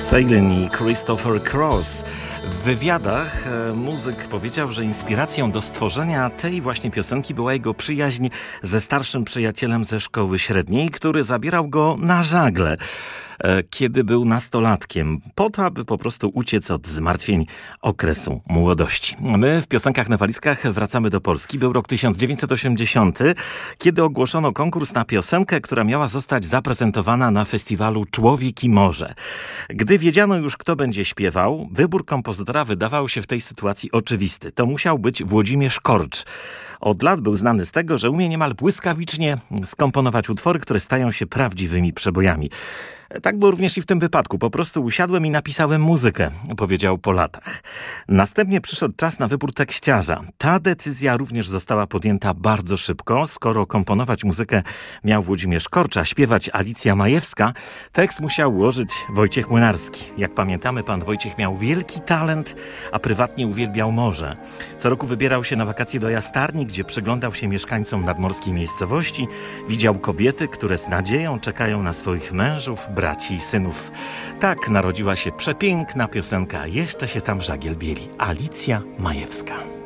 Sejlin i Christopher Cross. W wywiadach muzyk powiedział, że inspiracją do stworzenia tej właśnie piosenki była jego przyjaźń ze starszym przyjacielem ze szkoły średniej, który zabierał go na żagle, kiedy był nastolatkiem, po to, aby po prostu uciec od zmartwień okresu młodości. My w Piosenkach na walizkach wracamy do Polski. Był rok 1980, kiedy ogłoszono konkurs na piosenkę, która miała zostać zaprezentowana na festiwalu Człowiek i Morze. Gdy wiedziano już, kto będzie śpiewał, wybór kompozytora wydawał się w tej sytuacji oczywisty. To musiał być Włodzimierz Korcz. Od lat był znany z tego, że umie niemal błyskawicznie skomponować utwory, które stają się prawdziwymi przebojami. Tak było również i w tym wypadku. Po prostu usiadłem i napisałem muzykę, powiedział po latach. Następnie przyszedł czas na wybór tekściarza. Ta decyzja również została podjęta bardzo szybko. Skoro komponować muzykę miał Włodzimierz Korcz, a śpiewać Alicja Majewska, tekst musiał ułożyć Wojciech Młynarski. Jak pamiętamy, pan Wojciech miał wielki talent, a prywatnie uwielbiał morze. Co roku wybierał się na wakacje do Jastarni, gdzie przyglądał się mieszkańcom nadmorskiej miejscowości. Widział kobiety, które z nadzieją czekają na swoich mężów, braci i synów. Tak narodziła się przepiękna piosenka Jeszcze się tam żagiel bieli. Alicja Majewska.